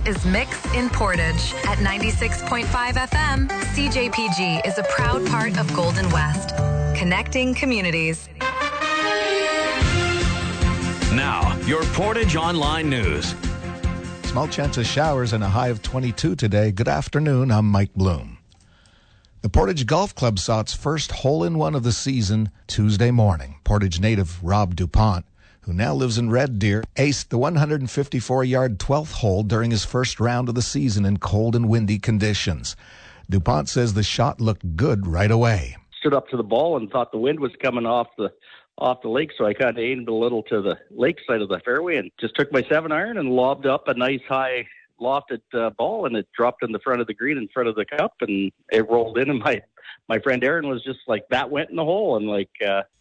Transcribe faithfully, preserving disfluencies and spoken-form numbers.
is Mix in Portage. At ninety-six point five F M, C J P G is a proud part of Golden West, connecting communities. Now, your Portage Online News. Small chance of showers and a high of twenty-two today. Good afternoon, I'm Mike Bloom. The Portage Golf Club saw its first hole-in-one of the season Tuesday morning. Portage native Rob DuPont, who now lives in Red Deer, aced the one hundred fifty-four yard twelfth hole during his first round of the season in cold and windy conditions. DuPont says the shot looked good right away. Stood up to the ball and thought the wind was coming off the off the lake, so I kind of aimed a little to the lake side of the fairway and just took my seven iron and lobbed up a nice high lofted uh, ball, and it dropped in the front of the green in front of the cup, and it rolled in, and my my friend Aaron was just like, that went in the hole, and like uh,